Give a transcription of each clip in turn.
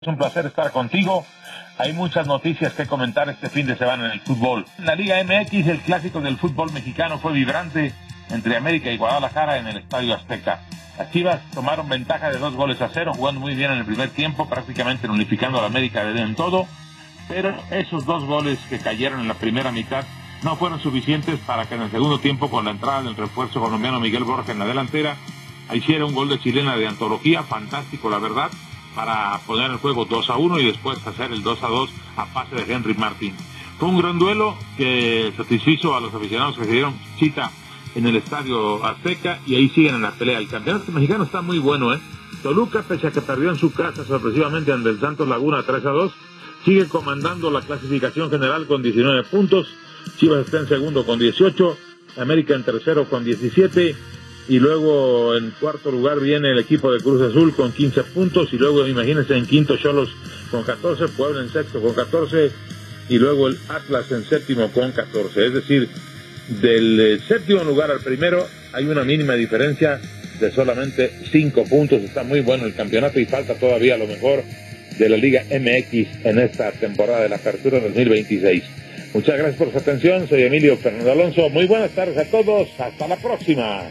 Es un placer estar contigo. Hay muchas noticias que comentar este fin de semana en el fútbol. En la Liga MX, el clásico del fútbol mexicano fue vibrante entre América y Guadalajara en el Estadio Azteca. Las Chivas tomaron ventaja de 2-0, jugando muy bien en el primer tiempo, prácticamente unificando a la América en todo. Pero esos 2 goles que cayeron en la primera mitad no fueron suficientes para que en el segundo tiempo, con la entrada del refuerzo colombiano Miguel Borja en la delantera, hiciera un gol de chilena de antología, fantástico la verdad, para poner el juego 2-1 y después hacer el 2-2 a pase de Henry Martín. Fue un gran duelo que satisfizo a los aficionados que se dieron cita en el Estadio Azteca y ahí siguen en la pelea. El campeonato mexicano está muy bueno, Toluca, pese a que perdió en su casa sorpresivamente ante el Santos Laguna 3-2, sigue comandando la clasificación general con 19 puntos. Chivas está en segundo con 18, América en tercero con 17, y luego en cuarto lugar viene el equipo de Cruz Azul con 15 puntos, y luego imagínense en quinto Xolos con 14, Puebla en sexto con 14, y luego el Atlas en séptimo con 14. Es decir, del séptimo lugar al primero hay una mínima diferencia de solamente 5 puntos. Está muy bueno el campeonato y falta todavía lo mejor de la Liga MX en esta temporada de la Apertura 2026. Muchas gracias por su atención. Soy Emilio Fernando Alonso. Muy buenas tardes a todos. Hasta la próxima.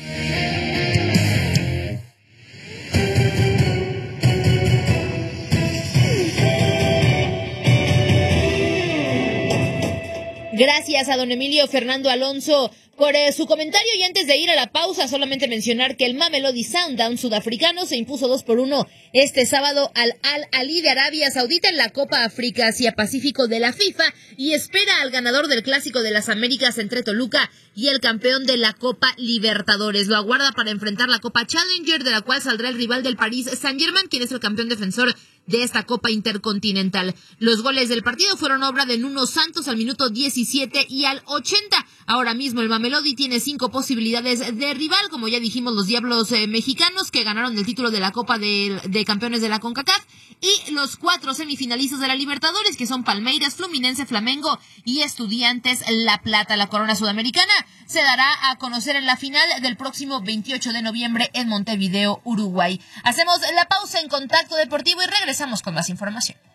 Gracias a don Emilio Fernando Alonso por su comentario, y antes de ir a la pausa, solamente mencionar que el Mamelodi Sundowns sudafricano se impuso 2-1 este sábado al Al-Ahly de Arabia Saudita en la Copa África Asia Pacífico de la FIFA, y espera al ganador del Clásico de las Américas entre Toluca y el campeón de la Copa Libertadores. Lo aguarda para enfrentar la Copa Challenger, de la cual saldrá el rival del Paris Saint-Germain, quien es el campeón defensor de esta Copa Intercontinental. Los goles del partido fueron obra de Nuno Santos al minuto 17 y al 80. Ahora mismo el Mamelodi tiene 5 posibilidades de rival, como ya dijimos, los Diablos mexicanos, que ganaron el título de la Copa de Campeones de la CONCACAF, y los 4 semifinalistas de la Libertadores, que son Palmeiras, Fluminense, Flamengo y Estudiantes La Plata. La corona sudamericana se dará a conocer en la final del próximo 28 de noviembre en Montevideo, Uruguay. Hacemos la pausa en Contacto Deportivo y regresamos con más información.